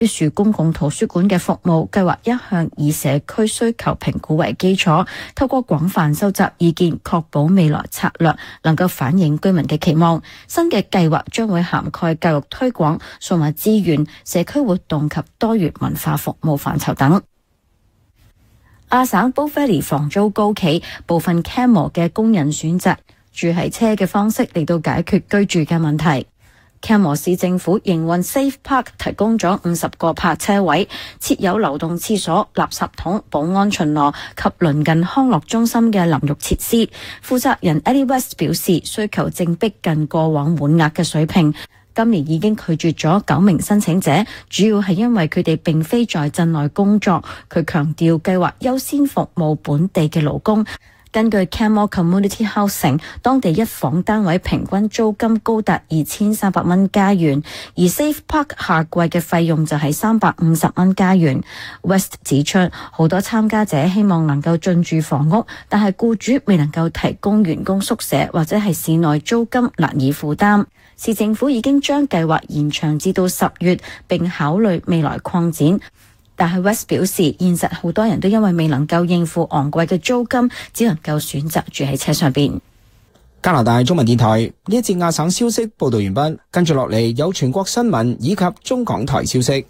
於是公共圖書館嘅服務計劃一向以社區需求評估為基礎，透過廣泛收集意見，確保未來策略能夠反映居民嘅期望。新嘅計劃將會涵蓋教育推廣、數碼資源、社區活動及多元文化服務範疇等。亞省 Bow Valley 房租高企，部分 Camel 嘅工人選擇住喺車嘅方式嚟到解決居住嘅問題。Camel 市政府營運 Safe Park 提供咗50個泊車位，設有流動廁所、垃圾桶、保安巡邏及鄰近康樂中心嘅淋浴設施。負責人 Eddie West 表示，需求正逼近過往滿額嘅水平。今年已經拒絕咗9名申請者，主要係因為佢哋並非在鎮內工作。佢強調計劃優先服務本地嘅勞工。根據 Camel Community Housing， 當地一房單位平均租金高達2300蚊加元，而 Safe Park 夏季嘅費用就係350蚊加元。West 指出，好多參加者希望能夠進駐房屋，但係僱主未能夠提供員工宿舍或者係市內租金難以負擔。市政府已經將計劃延長至到10月，並考慮未來擴展。但係 West 表示，現實好多人都因為未能夠應付昂貴嘅租金，只能夠選擇住喺車上邊。 加拿大中文電台呢一節亞省消息報道完畢，跟住落嚟有全國新聞以及中港台消息。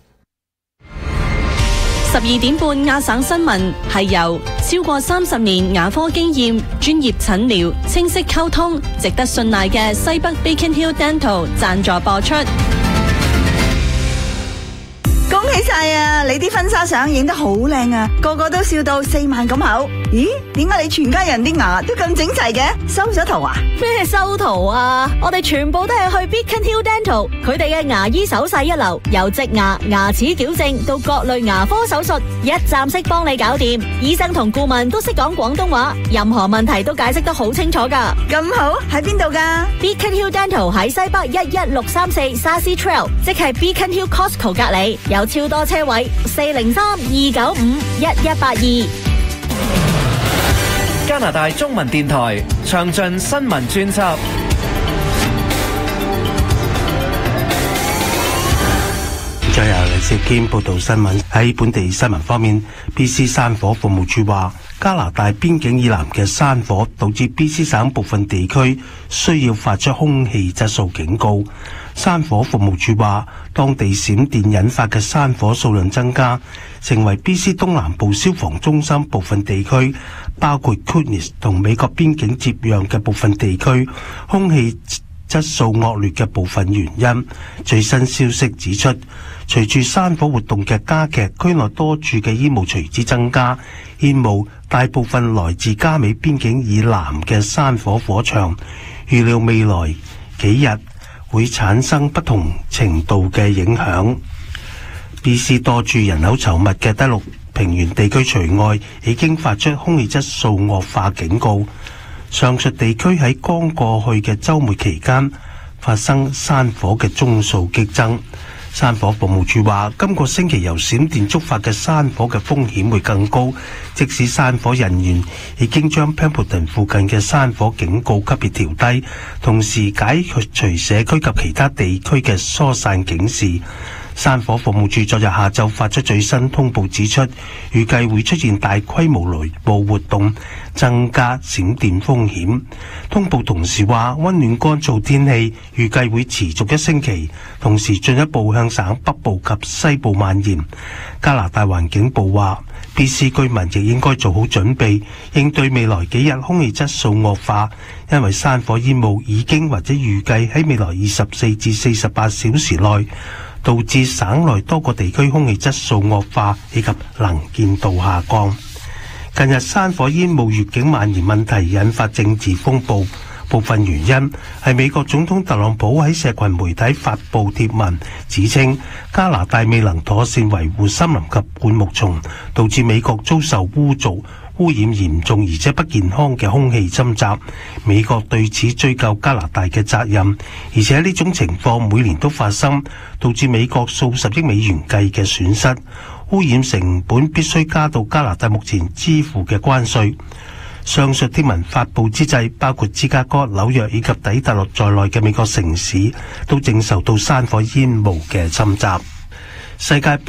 12點半亞省新聞係由超過30年牙科經驗、專業診療、清晰溝通、值得信賴嘅西北 Beacon Hill Dental 贊助播出。 恭喜晒啊！你啲婚紗相影得好靚啊，個個都笑到4萬咁口。咦？點解你全家人啲牙都咁整齊嘅？收咗圖啊？ 咩收圖啊？我哋全部都係去 Beacon Hill Dental， 佢哋嘅牙醫手勢一流，由植牙、牙齒矯正到各類牙科手術，一站式幫你搞掂。醫生同顧問都識講廣東話，任何問題都解釋得好清楚噶。 咁好，喺邊度噶？ Beacon Hill Dental 喺西北11634 Sassy Trail， 即係 Beacon Hill Costco 隔籬，有超多車位，403-295-1182。 加拿大中文電台詳盡新聞專輯。 再由李兆堅報道新聞。喺本地新聞方面， BC 山火服務處話，加拿大邊境以南嘅山火導致 BC 省部分地區需要發出空氣質素警告。山火服務處話，當地閃電引發嘅山火數量增加，成為 BC 東南部消防中心部分地區，包括 Coolness 同美國邊境接壤嘅部分地區空氣質素惡劣嘅部分原因。最新消息指出，隨住山火活動嘅加劇，區內多處嘅煙霧隨之增加，煙霧大部分來自加美邊境以南嘅山火火場，預料未來幾日會產生不同程度嘅影響。BC 多處人口稠密嘅第6平原地區除外，已經發出空氣質素惡化警告。上述地區喺剛過去嘅週末期間發生山火嘅宗數激增。山火服務處話，今個星期由閃電觸發嘅山火嘅風險會更高，即使山火人員已經將 Pemberton 附近嘅山火警告級別調低，同時解除社區及其他地區嘅疏散警示。山火服務處昨日下晝發出最新通報指出，預計會出現大規模雷暴活動，增加閃電風險。通報同時話，溫暖乾燥天氣預計會持續1星期，同時進一步向省北部及西部蔓延。加拿大環境部話，BC 居民亦應該做好準備，應對未來幾日空氣質素惡化，因為山火煙霧已經或者預計喺未來24至48小時內導致省內多個地區空氣質素惡化以及能見度下降。近日山火煙霧越境蔓延問題引發政治風暴，部分原因係美國總統特朗普喺社群媒體發布貼文，指稱加拿大未能妥善維護森林及灌木叢，導致美國遭受污染嚴重而且不健康嘅空氣侵襲。美國對此追究加拿大嘅責任，而且呢種情況每年都發生，導致美國數十億美元計嘅損失。污染成本必須加到加拿大目前支付嘅關稅。上述貼文發布之際，包括芝加哥、紐約以及底特律在內嘅美國城市都正受到山火煙霧嘅侵襲。世界